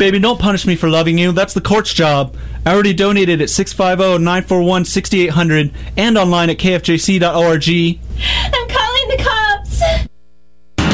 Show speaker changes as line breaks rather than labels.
Baby, don't punish me for loving you. That's the court's job. I already donated at 650-941-6800 and online at kfjc.org.